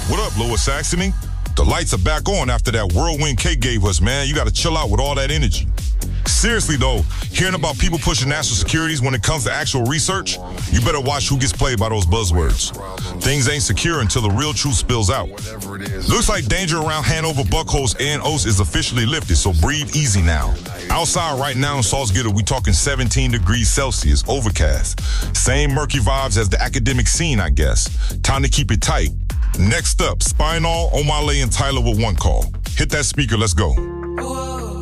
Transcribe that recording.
What up, Lower Saxony? The lights are back on after that whirlwind Kate gave us, man. You gotta chill out with all that energy. Seriously though, hearing about people pushing national securities when it comes to actual research, you better watch who gets played by those buzzwords. Things ain't secure until the real truth spills out. Looks like danger around Hanover, Buckholz, and Oast is officially lifted, so breathe easy now. Outside right now in Salzgitter, we talking 17 degrees Celsius, overcast. Same murky vibes as the academic scene, I guess. Time to keep it tight. Next up, Spinall, Omale, and Tyler with One Call. Hit that speaker, let's go.